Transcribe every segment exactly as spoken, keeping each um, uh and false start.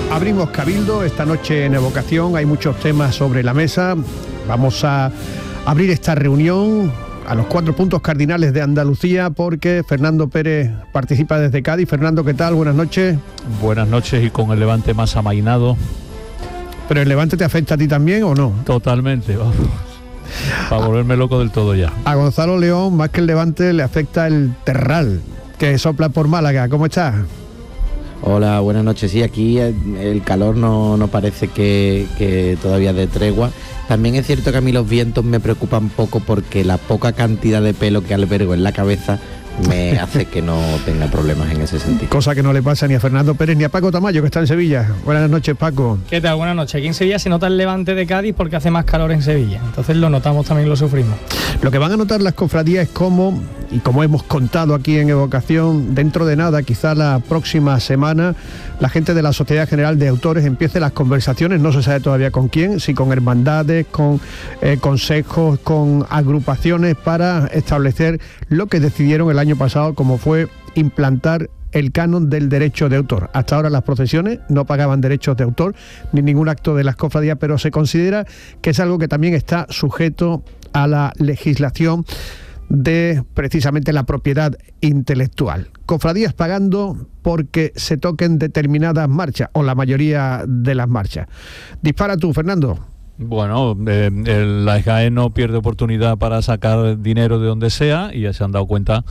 Abrimos Cabildo esta noche en Evocación, hay muchos temas sobre la mesa. Vamos a abrir esta reunión a los cuatro puntos cardinales de Andalucía porque Fernando Pérez participa desde Cádiz. Fernando, ¿qué tal? Buenas noches. Buenas noches, y con el Levante más amainado. ¿Pero el Levante te afecta a ti también o no? Totalmente, vamos. Para volverme loco del todo ya. A Gonzalo León, más que el Levante, le afecta el terral que sopla por Málaga. ¿Cómo estás? Hola, buenas noches. Sí, aquí el calor no, no parece que, que todavía dé tregua. También es cierto que a mí los vientos me preocupan poco porque la poca cantidad de pelo que albergo en la cabeza me hace que no tenga problemas en ese sentido. Cosa que no le pasa ni a Fernando Pérez ni a Paco Tamayo, que está en Sevilla. Buenas noches, Paco. ¿Qué tal? Buenas noches. Aquí en Sevilla se nota el Levante de Cádiz porque hace más calor en Sevilla. Entonces lo notamos también, lo sufrimos. Lo que van a notar las cofradías es cómo, y como hemos contado aquí en Evocación, dentro de nada, quizá la próxima semana, la gente de la Sociedad General de Autores empiece las conversaciones, no se sabe todavía con quién, si con hermandades, con eh, consejos, con agrupaciones, para establecer lo que decidieron el año pasado, como fue implantar el canon del derecho de autor. Hasta ahora las procesiones no pagaban derechos de autor ni ningún acto de las cofradías, pero se considera que es algo que también está sujeto a la legislación de precisamente la propiedad intelectual. Cofradías pagando porque se toquen determinadas marchas, o la mayoría de las marchas. Dispara tú, Fernando. Bueno, eh, el, la S G A E no pierde oportunidad para sacar dinero de donde sea, y ya se han dado cuenta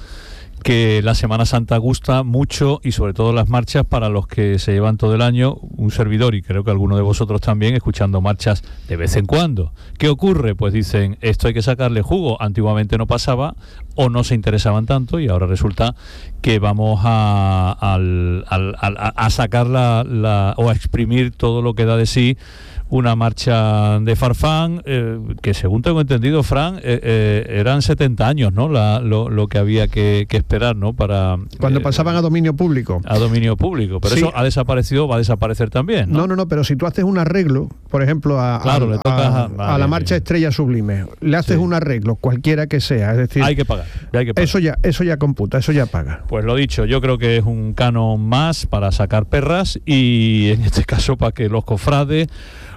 que la Semana Santa gusta mucho, y sobre todo las marchas para los que se llevan todo el año, un servidor y creo que alguno de vosotros también, escuchando marchas de vez en cuando. ¿Qué ocurre? Pues dicen, esto hay que sacarle jugo. Antiguamente no pasaba o no se interesaban tanto, y ahora resulta que vamos a, al, al, a, a sacar la, la, o a exprimir todo lo que da de sí una marcha de Farfán, eh, que según tengo entendido, Fran, eh, eh, eran setenta años, ¿no? La, lo, lo que había que, que esperar, ¿no? Para cuando eh, pasaban a dominio público. A dominio público, pero sí. Eso ha desaparecido, va a desaparecer también, ¿no? No, no, no, pero si tú haces un arreglo, por ejemplo, a, claro, a, le tocas a, a, vale, a la marcha bien. Estrella Sublime, le haces sí. un arreglo, cualquiera que sea, es decir, hay que pagar, hay que pagar. Eso ya, eso ya computa, eso ya paga. Pues lo dicho, yo creo que es un canon más para sacar perras, y en este caso para que los cofrades,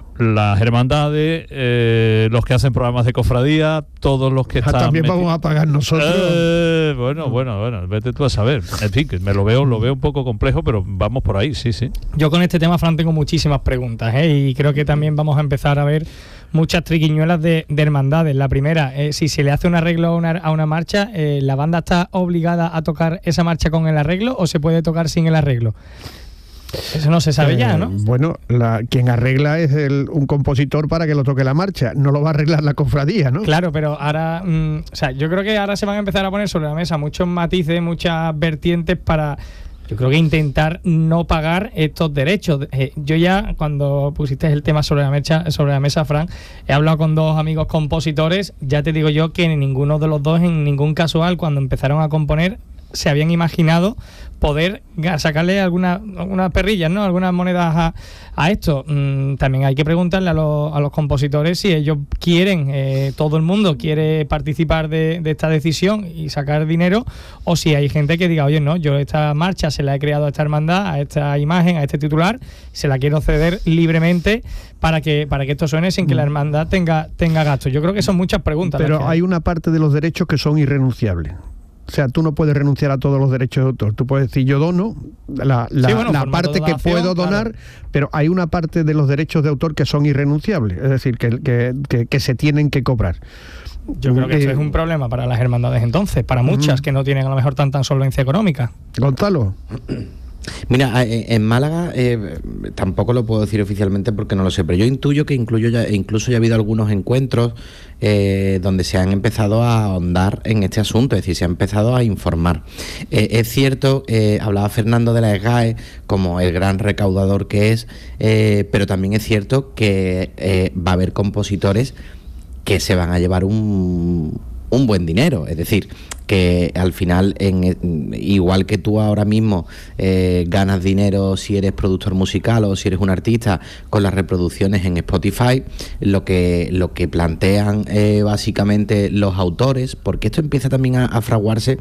las hermandades, eh, los que hacen programas de cofradía, todos los que ah, están... También vamos a pagar nosotros. Eh, bueno, bueno, bueno, vete tú a saber. En fin, que me lo veo, lo veo un poco complejo, pero vamos por ahí, sí, sí. Yo con este tema, Fran, tengo muchísimas preguntas, ¿eh? Y creo que también vamos a empezar a ver muchas triquiñuelas de, de hermandades. La primera, eh, si se le hace un arreglo a una, a una marcha, eh, ¿la banda está obligada a tocar esa marcha con el arreglo o se puede tocar sin el arreglo? Eso no se sabe eh, ya, ¿no? Bueno, la, quien arregla es el, un compositor para que lo toque la marcha, no lo va a arreglar la cofradía, ¿no? Claro, pero ahora, mmm, o sea, yo creo que ahora se van a empezar a poner sobre la mesa muchos matices, muchas vertientes para, yo creo que intentar no pagar estos derechos. Eh, yo ya, cuando pusiste el tema sobre la mesa, sobre la mesa, Fran, he hablado con dos amigos compositores, ya te digo yo que ninguno de los dos, en ningún casual, cuando empezaron a componer, se habían imaginado poder sacarle algunas algunas perrillas, ¿no? Algunas monedas a, a esto. Mm, también hay que preguntarle a los, a los compositores si ellos quieren, eh, todo el mundo quiere participar de, de esta decisión y sacar dinero, o si hay gente que diga, oye, no, yo esta marcha se la he creado a esta hermandad, a esta imagen, a este titular, se la quiero ceder libremente para que para que esto suene sin que la hermandad tenga, tenga gastos. Yo creo que son muchas preguntas. Pero hay una parte de los derechos que son irrenunciables. O sea, tú no puedes renunciar a todos los derechos de autor. Tú puedes decir, yo dono la, la, sí, bueno, la parte que puedo donar, claro. Pero hay una parte de los derechos de autor que son irrenunciables, es decir, que, que, que, que se tienen que cobrar. Yo creo que eh, eso es un problema para las hermandades entonces, para muchas uh-huh. que no tienen a lo mejor tanta solvencia económica. Gonzalo. Mira, en Málaga eh, tampoco lo puedo decir oficialmente porque no lo sé, pero yo intuyo que incluyo ya, incluso ya ha habido algunos encuentros eh, donde se han empezado a ahondar en este asunto, es decir, se ha empezado a informar. Eh, es cierto, eh, hablaba Fernando de la S G A E como el gran recaudador que es, eh, pero también es cierto que eh, va a haber compositores que se van a llevar un... un buen dinero, es decir, que al final, en, igual que tú ahora mismo eh, ganas dinero si eres productor musical o si eres un artista con las reproducciones en Spotify, lo que, lo que plantean eh, básicamente los autores, porque esto empieza también a, a fraguarse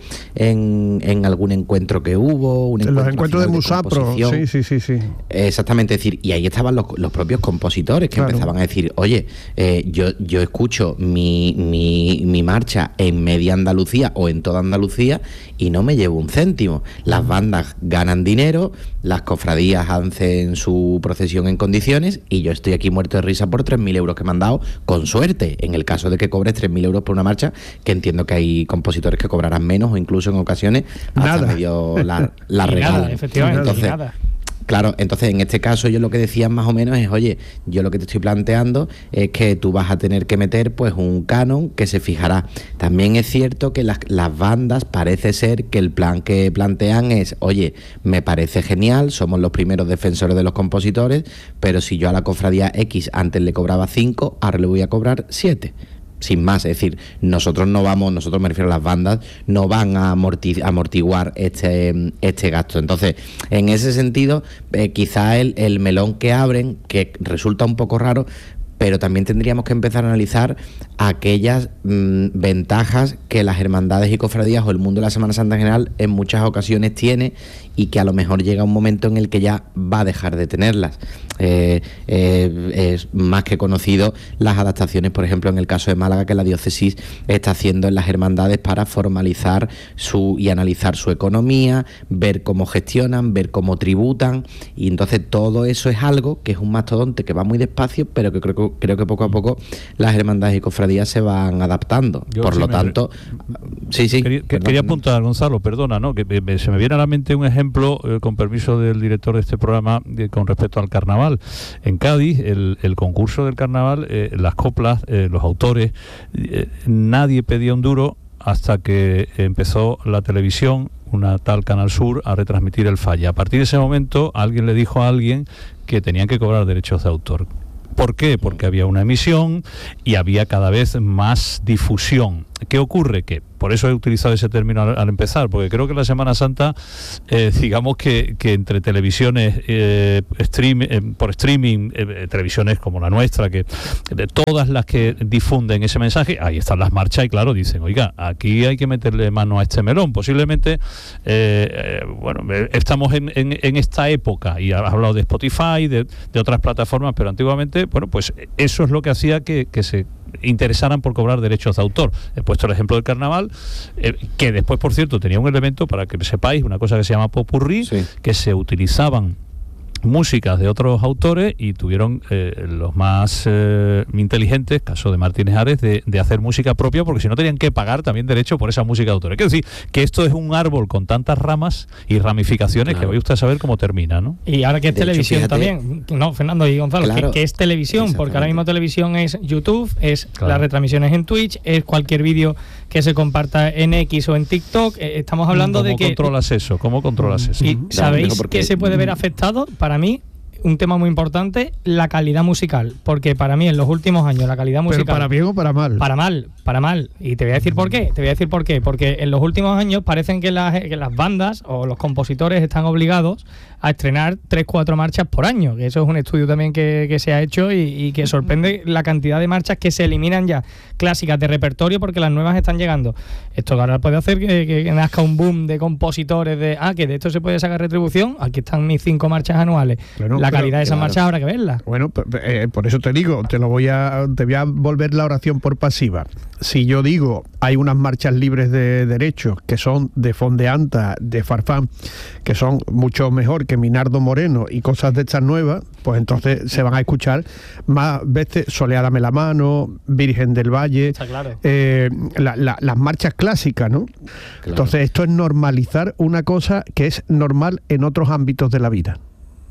en, en algún encuentro que hubo, un en los encuentros de Musapro, sí, sí, sí, sí. Exactamente, es decir, y ahí estaban los, los propios compositores que claro. empezaban a decir, oye, eh, yo, yo escucho mi, mi, mi marcha en media Andalucía o en toda Andalucía y no me llevo un céntimo. Las bandas ganan dinero, las cofradías hacen su procesión en condiciones y yo estoy aquí muerto de risa por tres mil euros que me han dado, con suerte, en el caso de que cobres tres mil euros por una marcha, que entiendo que hay compositores que cobrarán menos o incluso en ocasiones hasta nada. medio la, la regalan. Nada, efectivamente, Entonces, nada. Claro, entonces en este caso yo lo que decía más o menos es, oye, yo lo que te estoy planteando es que tú vas a tener que meter pues un canon que se fijará. También es cierto que las, las bandas parece ser que el plan que plantean es, oye, me parece genial, somos los primeros defensores de los compositores, pero si yo a la cofradía X antes le cobraba cinco, ahora le voy a cobrar siete. Sin más, es decir, nosotros no vamos, nosotros me refiero a las bandas, no van a amorti- amortiguar este, este gasto. Entonces, en ese sentido, eh, quizá el, el melón que abren, que resulta un poco raro, pero también tendríamos que empezar a analizar aquellas mmm, ventajas que las hermandades y cofradías o el mundo de la Semana Santa en general en muchas ocasiones tiene y que a lo mejor llega un momento en el que ya va a dejar de tenerlas. Eh, eh, es más que conocido las adaptaciones, por ejemplo, en el caso de Málaga, que la diócesis está haciendo en las hermandades para formalizar su y analizar su economía, ver cómo gestionan, ver cómo tributan, y entonces todo eso es algo que es un mastodonte que va muy despacio, pero que creo que, creo que poco a poco las hermandades y cofradías se van adaptando. Yo por sí lo me tanto, re... sí, sí. Quería, perdón, quería apuntar, Gonzalo, perdona, ¿no? Que me, me, se me viene a la mente un ejemplo, eh, con permiso del director de este programa, eh, con respecto al carnaval. En Cádiz, el, el concurso del carnaval, eh, las coplas, eh, los autores, eh, nadie pedía un duro hasta que empezó la televisión, una tal Canal Sur, a retransmitir el Falla. A partir de ese momento, alguien le dijo a alguien que tenían que cobrar derechos de autor. ¿Por qué? Porque había una emisión y había cada vez más difusión. ¿Qué ocurre? Que por eso he utilizado ese término al, al empezar, porque creo que la Semana Santa, eh, digamos que, que entre televisiones eh, stream, eh, por streaming, eh, televisiones como la nuestra, que de todas las que difunden ese mensaje, ahí están las marchas y claro, dicen, oiga, aquí hay que meterle mano a este melón. Posiblemente, eh, eh, bueno, estamos en, en, en esta época, y has hablado de Spotify, de, de otras plataformas, pero antiguamente, bueno, pues eso es lo que hacía que, que se interesaran por cobrar derechos de autor. He puesto el ejemplo del carnaval, eh, que después, por cierto, tenía un elemento, para que sepáis, una cosa que se llama popurrí, sí, que se utilizaban músicas de otros autores y tuvieron eh, los más eh, inteligentes, caso de Martínez Ares, de, de hacer música propia, porque si no tenían que pagar también derecho por esa música de autores. Quiero decir que esto es un árbol con tantas ramas y ramificaciones, claro, que vaya usted a saber cómo termina, ¿no? Y ahora que es de televisión hecho, también, no, Fernando y Gonzalo, claro, que, que es televisión, porque ahora mismo televisión es YouTube, es claro, las retransmisiones en Twitch, es cualquier vídeo que se comparta en X o en TikTok. Eh, estamos hablando de que... ¿Cómo controlas eso? ¿Cómo controlas eso? ¿Y sabéis no, qué se puede ver afectado? Para mí, un tema muy importante, la calidad musical, porque para mí en los últimos años la calidad musical... ¿Pero para bien o para mal? Para mal, para mal. Y te voy a decir por qué, te voy a decir por qué. Porque en los últimos años parecen que las, que las bandas o los compositores están obligados a estrenar tres, cuatro marchas por año, que eso es un estudio también que, que se ha hecho y, y que sorprende la cantidad de marchas que se eliminan ya, clásicas de repertorio, porque las nuevas están llegando. Esto ahora puede hacer que, que, que nazca un boom de compositores de, ah, que de esto se puede sacar retribución, aquí están mis cinco marchas anuales. Bueno, la calidad de esas claro, marchas habrá que verla. Bueno, eh, por eso te digo, te lo voy a, te voy a volver la oración por pasiva. Si yo digo, hay unas marchas libres de derechos que son de Fondeanta, de Farfán, que son mucho mejor que Minardo Moreno y cosas de estas nuevas, pues entonces se van a escuchar más veces Soleádame la mano, Virgen del Valle, claro, eh, la, la, las marchas clásicas, ¿no? Claro. Entonces esto es normalizar una cosa que es normal en otros ámbitos de la vida.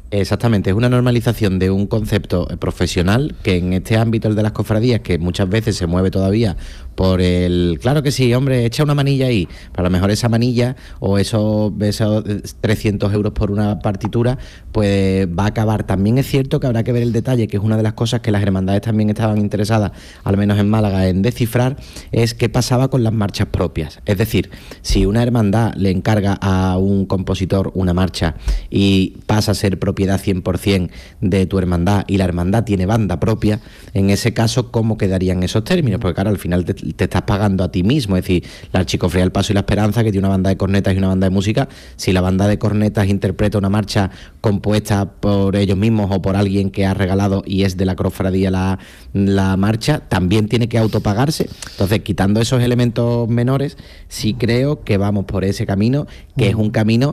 Exactamente, es una normalización de un concepto profesional que en este ámbito, el de las cofradías, que muchas veces se mueve todavía por el... Claro que sí, hombre, echa una manilla ahí. Pero a lo mejor esa manilla o esos, esos trescientos euros por una partitura, pues va a acabar. También es cierto que habrá que ver el detalle, que es una de las cosas que las hermandades también estaban interesadas, al menos en Málaga, en descifrar, es qué pasaba con las marchas propias. Es decir, si una hermandad le encarga a un compositor una marcha y pasa a ser propiedad cien por ciento de tu hermandad y la hermandad tiene banda propia, en ese caso, ¿cómo quedarían esos términos? Porque claro, al final te, te estás pagando a ti mismo. Es decir, la Archicofradía del Paso y la Esperanza, que tiene una banda de cornetas y una banda de música, si la banda de cornetas interpreta una marcha compuesta por ellos mismos o por alguien que ha regalado y es de la cofradía la, la marcha, también tiene que autopagarse. Entonces, quitando esos elementos menores, sí creo que vamos por ese camino, que es un camino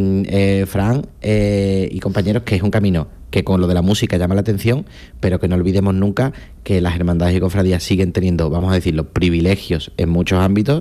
Eh, Fran eh, y compañeros, que es un camino que con lo de la música llama la atención, pero que no olvidemos nunca que las hermandades y cofradías siguen teniendo, vamos a decirlo, privilegios en muchos ámbitos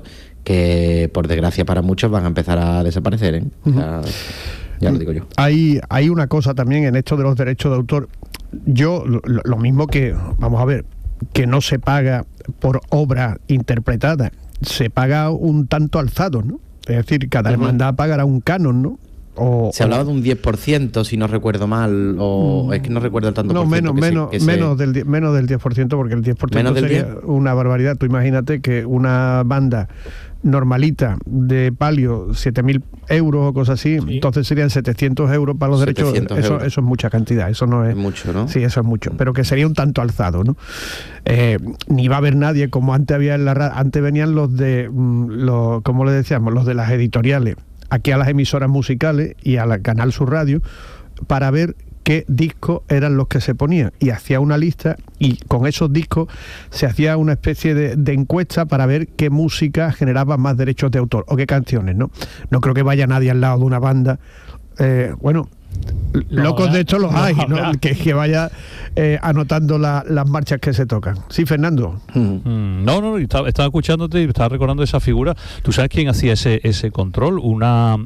que por desgracia para muchos van a empezar a desaparecer, ¿eh? O sea, ya lo digo yo. Hay, hay una cosa también en esto de los derechos de autor. Yo, lo, lo mismo que, vamos a ver, que no se paga por obra interpretada, se paga un tanto alzado, ¿no? Es decir, cada hermandad pagará un canon, ¿no? O, se hablaba de un diez por ciento, si no recuerdo mal, o mm, es que no recuerdo el tanto no, por ciento. No, menos, que menos, se, que menos, se... del, menos del diez por ciento, porque el diez por ciento sería diez? Una barbaridad. Tú imagínate que una banda normalita de palio, siete mil euros o cosas así, sí. Entonces serían setecientos euros para los derechos. Eso, eso es mucha cantidad, eso no es... es mucho, ¿no? Sí, eso es mucho, pero que sería un tanto alzado, ¿no? Eh, ni va a haber nadie, como antes había en la radio, antes venían los de, los, ¿cómo le decíamos? Los de las editoriales, aquí a las emisoras musicales y a la Canal Sur Radio, para ver qué discos eran los que se ponían, y hacía una lista, y con esos discos se hacía una especie de, de encuesta para ver qué música generaba más derechos de autor o qué canciones, ¿no? No creo que vaya nadie al lado de una banda, eh, bueno, no, locos de hecho los no, hay, ¿no? Que, que vaya eh, anotando la, las marchas que se tocan. Sí, Fernando. Mm, no, no, estaba, estaba escuchándote y estaba recordando esa figura. ¿Tú sabes quién hacía ese ese control? Una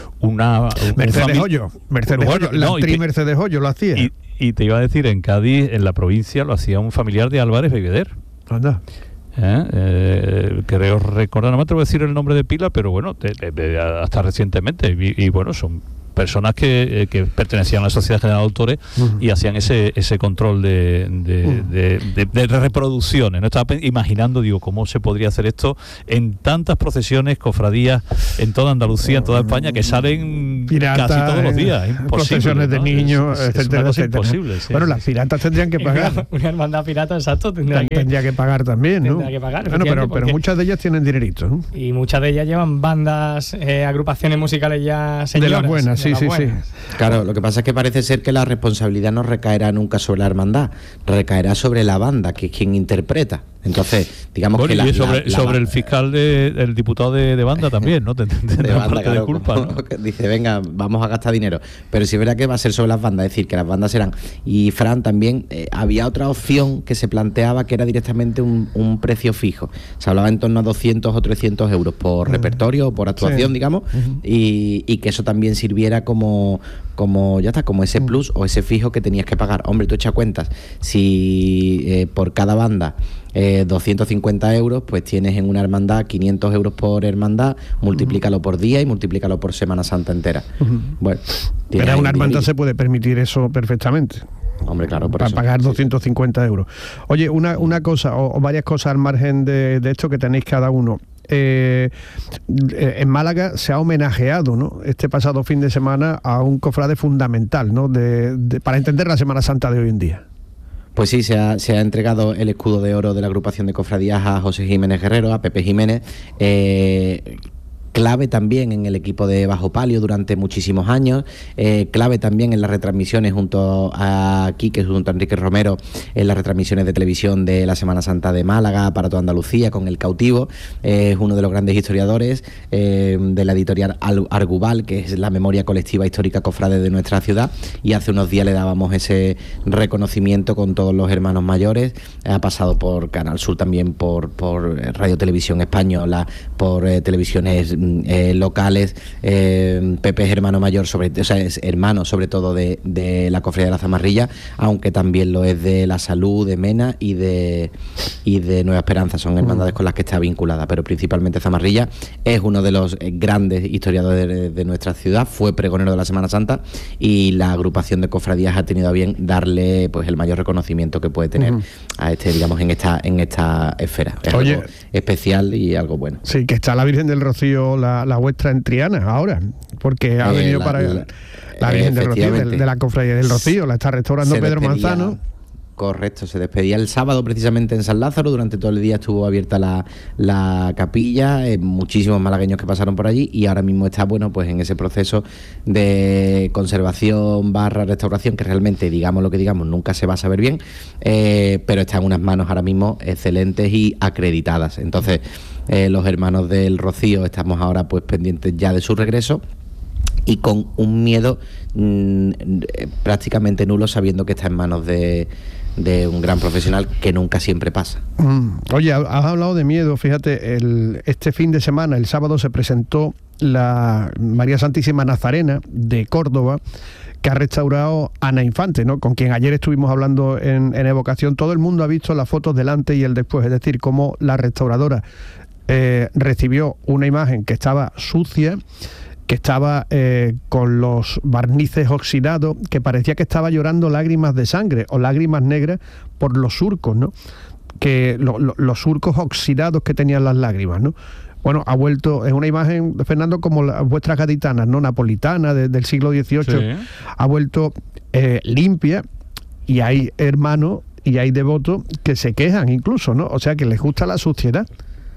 una Mercedes Hoyo, Mercedes bueno, Hoyo, la no, actriz Mercedes Hoyo lo hacía. Y, y te iba a decir, en Cádiz, en la provincia, lo hacía un familiar de Álvarez Bebeder. Anda. ¿Eh? Eh, creo recordar, no me atrevo a decir el nombre de pila, pero bueno, de, de, de, hasta recientemente, y, y bueno, son personas que, eh, que pertenecían a la Sociedad General de Autores uh-huh. y hacían ese ese control de, de, uh-huh. de, de, de reproducciones. No estaba imaginando, digo, cómo se podría hacer esto en tantas procesiones, cofradías en toda Andalucía, en toda España, que salen pirata, casi todos los días. Imposible, procesiones de ¿no? niños, es, etcétera, es etcétera. Imposible, sí, bueno, sí, las piratas tendrían que pagar. Una, una hermandad pirata, exacto, tendría que, tendría que pagar también, ¿no? Tendría que pagar. Bueno, pero, pero muchas de ellas tienen dinerito, ¿no? Y muchas de ellas llevan bandas, eh, agrupaciones musicales ya señoras. De las buenas, sí, las sí, buenas. sí. Claro, lo que pasa es que parece ser que la responsabilidad no recaerá nunca sobre la hermandad, recaerá sobre la banda, que es quien interpreta. Entonces, digamos bueno, que la, y sobre, la, la sobre el fiscal de, el diputado de, de banda también, ¿no? De, de, de banda, claro, de culpa, ¿no? Dice, venga, vamos a gastar dinero. Pero sí es verdad que va a ser sobre las bandas, es decir, que las bandas serán. Y Fran, también eh, había otra opción que se planteaba, que era directamente un, un precio fijo. Se hablaba en torno a doscientos o trescientos euros por uh-huh. repertorio o por actuación, sí. digamos, uh-huh. y, y que eso también sirviera como, como ya está, como ese plus uh-huh. o ese fijo que tenías que pagar. Hombre, tú echa cuentas, si eh, por cada banda Eh, doscientos cincuenta euros, pues tienes en una hermandad quinientos euros por hermandad, multiplícalo uh-huh. por día y multiplícalo por Semana Santa entera. Uh-huh. Bueno, pero una hermandad se puede permitir eso perfectamente. Hombre, claro, por para eso. pagar doscientos cincuenta euros. Oye, una, una cosa, o, o varias cosas al margen de, de esto que tenéis cada uno. Eh, en Málaga se ha homenajeado, ¿no?, este pasado fin de semana a un cofrade fundamental, ¿no?, de, de, para entender la Semana Santa de hoy en día. Pues sí, se ha, se ha entregado el escudo de oro de la agrupación de cofradías a José Jiménez Guerrero, a Pepe Jiménez, eh, clave también en el equipo de Bajo Palio durante muchísimos años, eh, clave también en las retransmisiones junto a Quique, junto a Enrique Romero, en las retransmisiones de televisión de la Semana Santa de Málaga para toda Andalucía con El Cautivo. Eh, es uno de los grandes historiadores eh, de la editorial Argubal, que es la memoria colectiva histórica cofrade de nuestra ciudad, y hace unos días le dábamos ese reconocimiento con todos los hermanos mayores. Ha pasado por Canal Sur también, por, por Radio Televisión Española, por eh, televisiones eh, locales, eh, Pepe es hermano mayor, sobre, o sea, es hermano sobre todo de, de la Cofradía de la Zamarrilla, aunque también lo es de La Salud, de Mena y de, y de Nueva Esperanza, son hermandades con las que está vinculada, pero principalmente Zamarrilla es uno de los grandes historiadores de, de nuestra ciudad, fue pregonero de la Semana Santa y la agrupación de cofradías ha tenido a bien darle pues el mayor reconocimiento que puede tener uh-huh. a este, digamos, en esta en esta esfera. Es Oye, algo especial y algo bueno. Sí, que está la Virgen del Rocío, la, la vuestra en Triana ahora, porque ha eh, venido la, para la, la Virgen del Rocío, de, de la Cofradía del Rocío, la está restaurando Pedro despedía, Manzano. Correcto, se despedía el sábado precisamente en San Lázaro, durante todo el día estuvo abierta la, la capilla, eh, muchísimos malagueños que pasaron por allí y ahora mismo está, bueno, pues en ese proceso de conservación barra restauración que realmente, digamos lo que digamos, nunca se va a saber bien, eh, pero está en unas manos ahora mismo excelentes y acreditadas. Entonces, eh, los hermanos del Rocío estamos ahora pues pendientes ya de su regreso y con un miedo mmm, prácticamente nulo, sabiendo que está en manos de, de un gran profesional que nunca siempre pasa. Mm. Oye, has hablado de miedo, fíjate, el, este fin de semana, el sábado, se presentó la María Santísima Nazarena de Córdoba, que ha restaurado Ana Infante, ¿no? Con quien ayer estuvimos hablando en, en Evocación. Todo el mundo ha visto las fotos del antes y el después, es decir, cómo la restauradora eh, recibió una imagen que estaba sucia, que estaba eh, con los barnices oxidados, que parecía que estaba llorando lágrimas de sangre o lágrimas negras por los surcos, ¿no? Que lo, lo, los surcos oxidados que tenían las lágrimas, ¿no? Bueno, ha vuelto, es una imagen, Fernando, como las vuestras gaditanas, ¿no? Napolitana, de, del siglo dieciocho, sí. Ha vuelto eh, limpia, y hay hermanos y hay devotos que se quejan incluso, ¿no? O sea, que les gusta la suciedad.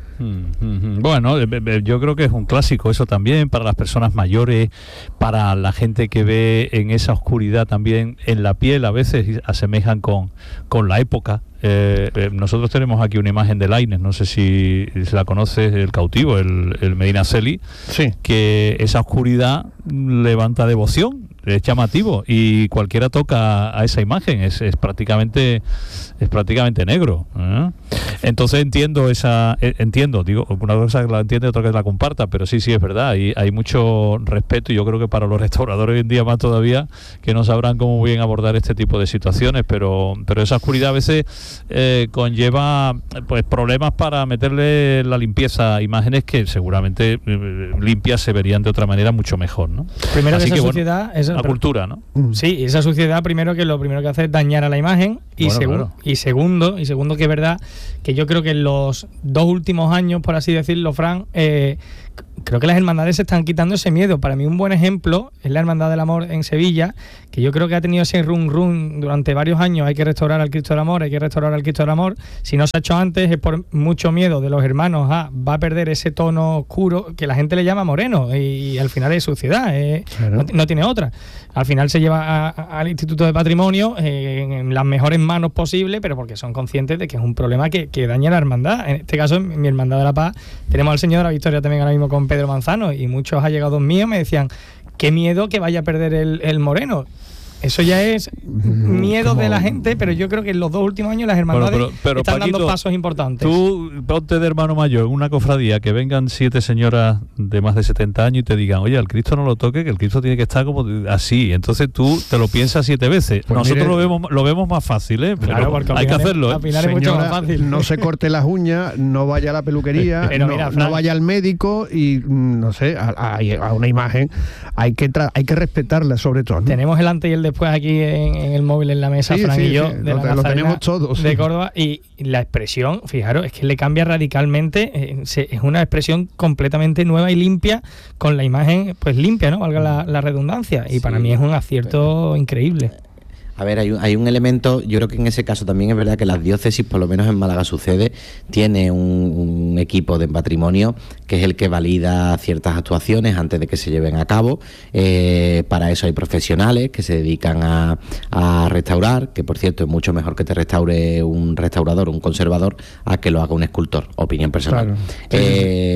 Bueno, yo creo que es un clásico eso también para las personas mayores, para la gente que ve en esa oscuridad también en la piel, a veces asemejan con, con la época. Eh, eh, nosotros tenemos aquí una imagen de Lainez, no sé si, si la conoces, el cautivo, el, el Medinaceli, sí. Que esa oscuridad levanta devoción, es llamativo y cualquiera toca a esa imagen, es, es prácticamente es prácticamente negro, ¿eh? Entonces entiendo esa eh, entiendo digo una cosa que la entiende, otra que la comparta, pero sí sí es verdad, y hay mucho respeto, y yo creo que para los restauradores hoy en día más todavía, que no sabrán cómo bien abordar este tipo de situaciones, pero pero esa oscuridad a veces eh, conlleva pues problemas para meterle la limpieza a imágenes que seguramente eh, limpias se verían de otra manera mucho mejor, ¿no? Primero Así que esa que, suciedad bueno, es la cultura, ¿no? Sí, esa suciedad primero que lo primero que hace es dañar a la imagen y, bueno, segu- claro. y segundo y segundo que es verdad que yo creo que en los dos últimos años, por así decirlo, Fran, eh, creo que las hermandades se están quitando ese miedo. Para mí un buen ejemplo es la Hermandad del Amor en Sevilla, que yo creo que ha tenido ese run run durante varios años. Hay que restaurar al Cristo del Amor, hay que restaurar al Cristo del Amor. Si no se ha hecho antes es por mucho miedo de los hermanos a va a perder ese tono oscuro que la gente le llama moreno, y, y al final es suciedad, eh, claro. no, no tiene otra. Al final se lleva a, a, al Instituto de Patrimonio eh, en, en las mejores manos posibles, pero porque son conscientes de que es un problema que, que daña a la hermandad. En este caso, en mi Hermandad de la Paz, tenemos al Señor de la Victoria también ahora mismo con Pedro Manzano, y muchos allegados míos me decían, qué miedo que vaya a perder el, el moreno. Eso ya es miedo de la gente, pero yo creo que en los dos últimos años las hermandades pero, pero, pero, están Paquito, dando pasos importantes. Tú ponte de hermano mayor en una cofradía, que vengan siete señoras de más de setenta años y te digan, oye, al Cristo no lo toque, que el Cristo tiene que estar como así. Entonces tú te lo piensas siete veces. Pues nosotros mire, lo vemos lo vemos más fácil, ¿eh? Pero claro, porque hay que hacerlo, ¿eh? Al final es mucho más fácil. No se corte las uñas, no vaya a la peluquería, pero no, mira, no vaya al médico y, no sé, a, a, a una imagen hay que tra- hay que respetarla sobre todo, ¿no? Tenemos el antes y el después aquí en, en el móvil en la mesa, sí, Fran sí, y yo, sí, de lo, la lo tenemos todos, de sí. Córdoba, y la expresión, fijaros, es que le cambia radicalmente, eh, se, es una expresión completamente nueva y limpia, con la imagen pues limpia, ¿no? Valga la, la redundancia, y sí, para mí es un acierto pero... increíble. A ver, hay un, hay un elemento, yo creo que en ese caso también es verdad que las diócesis, por lo menos en Málaga sucede, tiene un, un equipo de patrimonio que es el que valida ciertas actuaciones antes de que se lleven a cabo. Eh, para eso hay profesionales que se dedican a, a restaurar, que por cierto es mucho mejor que te restaure un restaurador, un conservador, a que lo haga un escultor, opinión personal. Claro. Sí, eh,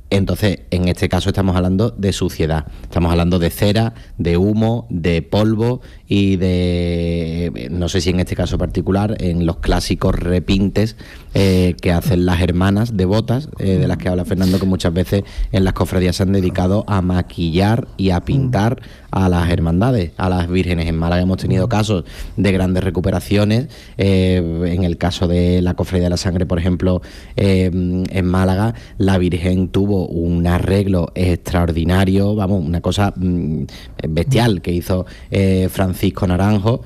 Entonces, en este caso estamos hablando de suciedad, estamos hablando de cera, de humo, de polvo y de, no sé si en este caso particular, en los clásicos repintes eh, que hacen las hermanas devotas, eh, de las que habla Fernando, que muchas veces en las cofradías se han dedicado a maquillar y a pintar a las hermandades, a las vírgenes. En Málaga hemos tenido casos de grandes recuperaciones, eh, en el caso de la Cofradía de la Sangre, por ejemplo, eh, en Málaga, la Virgen tuvo un arreglo extraordinario, vamos, una cosa mmm, bestial que hizo eh, Francisco Naranjo,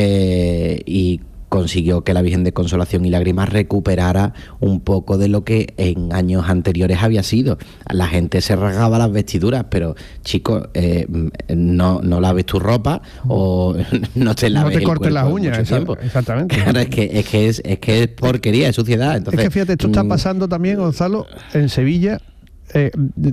eh, y consiguió que la Virgen de Consolación y Lágrimas recuperara un poco de lo que en años anteriores había sido. La gente se rasgaba las vestiduras, pero chicos, eh, no, no laves tu ropa o no te laves no te cortes las uñas, tiempo. Exactamente. Claro, es que, es que es es que es porquería, es suciedad. Entonces, es que fíjate, esto está pasando también, Gonzalo, en Sevilla. Eh,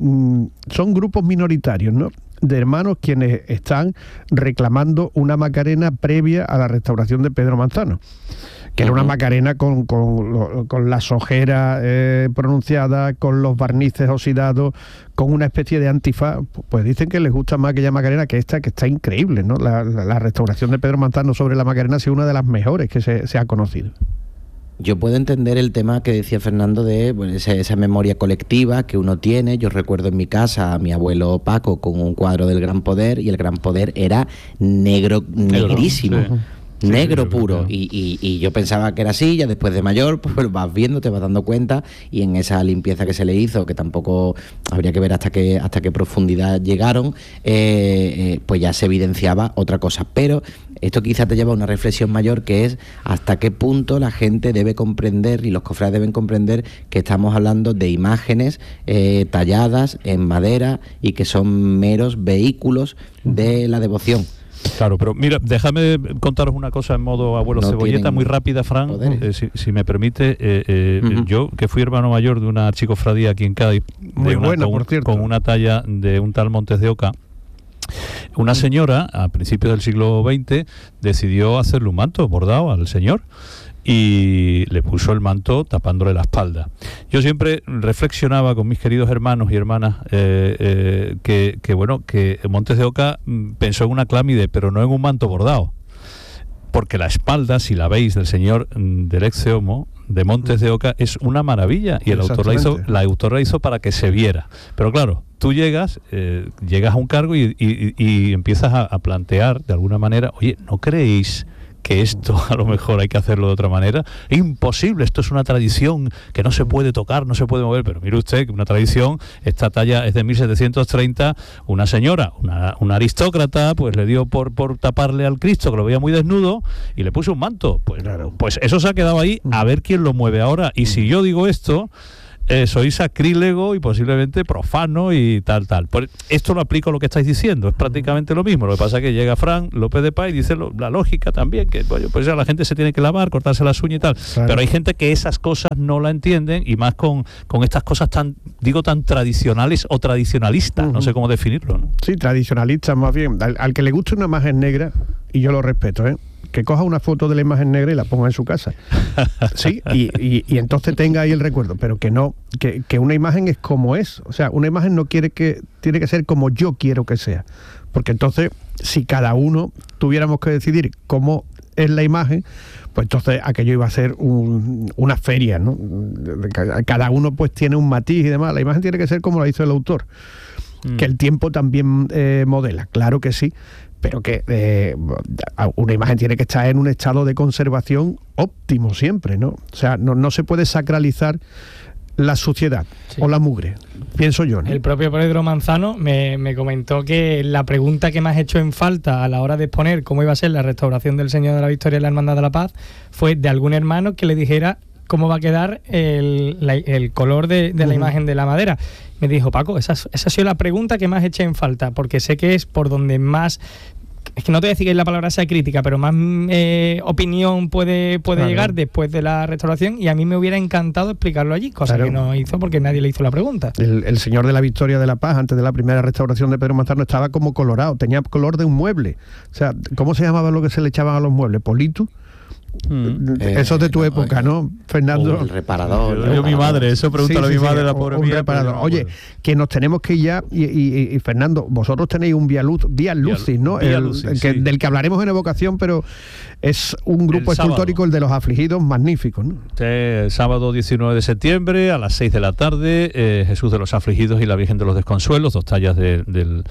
son grupos minoritarios, ¿no?, de hermanos quienes están reclamando una Macarena previa a la restauración de Pedro Manzano, que uh-huh. era una Macarena con, con, con las ojeras eh, pronunciadas, con los barnices oxidados, con una especie de antifaz. Pues dicen que les gusta más aquella Macarena que esta, que está increíble, ¿no? La, la, la restauración de Pedro Manzano sobre la Macarena ha sido una de las mejores que se, se ha conocido. Yo puedo entender el tema que decía Fernando de bueno, esa, esa memoria colectiva que uno tiene. Yo recuerdo en mi casa a mi abuelo Paco con un cuadro del Gran Poder, y el Gran Poder era negro, negrísimo. Sí. Sí, negro sí, puro, y, y, y yo pensaba que era así. Ya después de mayor pues vas viendo, te vas dando cuenta, y en esa limpieza que se le hizo, que tampoco habría que ver hasta qué hasta qué profundidad llegaron, eh, eh, pues ya se evidenciaba otra cosa. Pero esto quizá te lleva a una reflexión mayor, que es hasta qué punto la gente debe comprender, y los cofrades deben comprender, que estamos hablando de imágenes eh, talladas en madera y que son meros vehículos de la devoción. Claro, pero mira, déjame contaros una cosa en modo abuelo no cebolleta, muy rápida, Fran, eh, si, si me permite. Eh, eh, uh-huh. Yo, que fui hermano mayor de una archicofradía aquí en Cádiz, muy una, buena, con, por cierto, con una talla de un tal Montes de Oca, una señora, a principios del siglo veinte, decidió hacerle un manto bordado al señor y le puso el manto tapándole la espalda. Yo siempre reflexionaba con mis queridos hermanos y hermanas eh, eh, que, que bueno, que Montes de Oca pensó en una clámide, pero no en un manto bordado, porque la espalda, si la veis, del señor del ex homo de Montes de Oca es una maravilla, y el autor la hizo, la autora la hizo para que se viera. Pero claro, tú llegas, eh, llegas a un cargo y, y, y empiezas a, a plantear de alguna manera, oye, ¿no creéis que esto a lo mejor hay que hacerlo de otra manera? Es imposible, esto es una tradición que no se puede tocar, no se puede mover. Pero mire usted que una tradición, esta talla es de mil setecientos treinta, una señora, una, una aristócrata, pues le dio por, por taparle al Cristo, que lo veía muy desnudo, y le puso un manto. Pues, claro, pues eso se ha quedado ahí, a ver quién lo mueve ahora. Y si yo digo esto, Eh, soy sacrílego y posiblemente profano y tal, tal. Por esto lo aplico a lo que estáis diciendo, es prácticamente lo mismo. Lo que pasa es que llega Fran López de Paz y dice lo, la lógica también, que bueno, pues ya la gente se tiene que lavar, cortarse las uñas y tal. Claro. Pero hay gente que esas cosas no la entienden, y más con, con estas cosas tan, digo, tan tradicionales o tradicionalistas, uh-huh. no sé cómo definirlo, ¿no? Sí, tradicionalistas más bien. Al, al que le guste una imagen negra, y yo lo respeto, ¿eh? que coja una foto de la imagen negra y la ponga en su casa. Sí, y, y, y entonces tenga ahí el recuerdo, pero que no, que, que una imagen es como es. O sea, una imagen no quiere que, tiene que ser como yo quiero que sea. Porque entonces, si cada uno tuviéramos que decidir cómo es la imagen, pues entonces aquello iba a ser un, una feria, ¿no? Cada uno pues tiene un matiz y demás. La imagen tiene que ser como la hizo el autor. Mm. Que el tiempo también eh, modela, claro que sí, pero que eh, una imagen tiene que estar en un estado de conservación óptimo siempre, ¿no? O sea, no, no se puede sacralizar la suciedad, sí, o la mugre, pienso yo, ¿no? El propio Pedro Manzano me, me comentó que la pregunta que más echó en falta a la hora de exponer cómo iba a ser la restauración del Señor de la Victoria y la Hermandad de la Paz fue de algún hermano que le dijera cómo va a quedar el, la, el color de, de la uh-huh. imagen de la madera. Me dijo, Paco, esa, esa ha sido la pregunta que más eché en falta, porque sé que es por donde más, es que no te voy a decir que la palabra sea crítica, pero más eh, opinión puede, puede claro. llegar después de la restauración, y a mí me hubiera encantado explicarlo allí, cosa claro. que no hizo porque nadie le hizo la pregunta. El, el Señor de la Victoria de la Paz, antes de la primera restauración de Pedro Manzano, estaba como colorado, tenía color de un mueble. O sea, ¿cómo se llamaba lo que se le echaban a los muebles? ¿Politu? Mm. Eso es de tu eh, época, ¿no, Fernando? El reparador. Yo, yo mi madre, eso pregúntale Sí, sí, a mi madre, sí, la pobre un mía, reparador. pero no, Oye, pues. que nos tenemos que ir ya y, y- y, Fernando, vosotros tenéis un Vía Luz, Vía Lucis, ¿no? Vía El- Lucis, que- sí. Del que hablaremos en Evocación, pero es un grupo El sábado. escultórico, el de los afligidos, magnífico, ¿no? Este sábado diecinueve de septiembre a las seis de la tarde, eh, Jesús de los Afligidos y la Virgen de los Desconsuelos, dos tallas de- del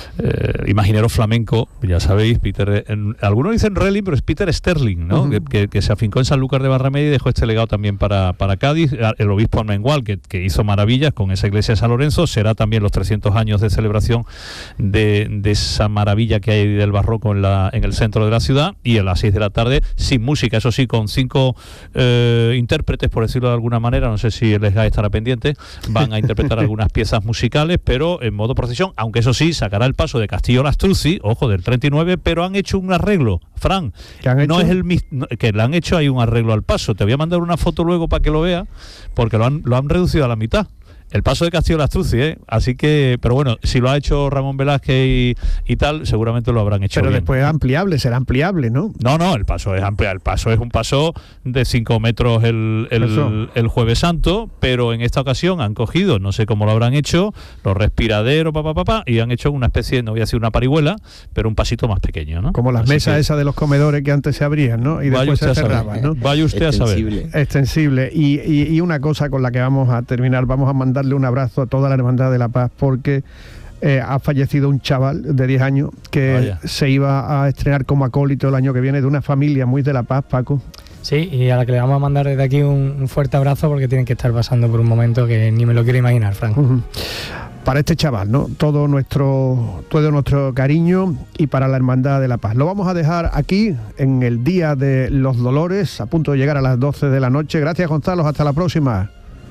eh, imaginero flamenco, ya sabéis, Peter, en- algunos dicen Relling, pero es Peter Sterling, ¿no? Ujú. que, que- que se afincó en Sanlúcar de Barrameda y dejó este legado también para, para Cádiz. El obispo Armengual, que, que hizo maravillas con esa iglesia de San Lorenzo, será también los trescientos años de celebración de, de esa maravilla que hay del barroco en, la, en el centro de la ciudad, y a las seis de la tarde, sin música, eso sí, con cinco eh, intérpretes, por decirlo de alguna manera, no sé si el S G A estará pendiente, van a interpretar algunas piezas musicales, pero en modo procesión, aunque eso sí, sacará el paso de Castillo Lastruzzi, ojo, del treinta y nueve, pero han hecho un arreglo, Fran, ¿Qué han no hecho? es el mis- no, que le han hecho ahí un arreglo al paso, te voy a mandar una foto luego para que lo veas, porque lo han, lo han reducido a la mitad. El paso de Castillo Lastruzzi, ¿eh? Así que, pero bueno, si lo ha hecho Ramón Velázquez y, y tal, seguramente lo habrán hecho Pero bien. después es ampliable, será ampliable, ¿no? No, no, el paso es amplio, el paso es un paso de cinco metros el, Eso. el, el Jueves Santo, pero en esta ocasión han cogido, no sé cómo lo habrán hecho, los respiraderos, papá, papá, y han hecho una especie, no voy a decir una parihuela, pero un pasito más pequeño, ¿no? Como las Así mesas que esas de los comedores que antes se abrían, ¿no? Y vaya después usted se a saber. cerraban, ¿no? Vaya usted a saber. Extensible. Extensible. Y, y- y una cosa con la que vamos a terminar, vamos a mandarle un abrazo a toda la Hermandad de la Paz, porque eh, ha fallecido un chaval de diez años que Vaya. se iba a estrenar como acólito el año que viene, de una familia muy de La Paz, Paco. Sí, y a la que le vamos a mandar desde aquí un, un fuerte abrazo, porque tienen que estar pasando por un momento que ni me lo quiero imaginar, Frank. Ujú. Para este chaval, ¿no? Todo nuestro, todo nuestro cariño, y para la Hermandad de la Paz. Lo vamos a dejar aquí en el Día de los Dolores, a punto de llegar a las doce de la noche. Gracias, Gonzalo, hasta la próxima.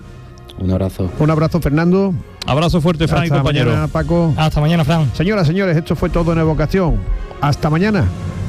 Un abrazo. Un abrazo, Fernando. Abrazo fuerte, Fran y Hasta compañero. mañana, Paco. Hasta mañana, Frank. Señoras, señores, esto fue todo en Evocación. Hasta mañana.